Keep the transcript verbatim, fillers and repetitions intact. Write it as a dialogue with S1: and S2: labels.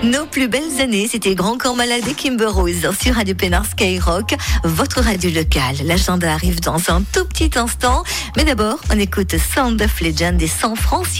S1: Nos plus belles années, c'était Grand Corps Malade et Kimber Rose sur Radio Pénard Skyrock, votre radio locale. L'agenda arrive dans un tout petit instant, mais d'abord, on écoute Sound of Legend et San Francisco.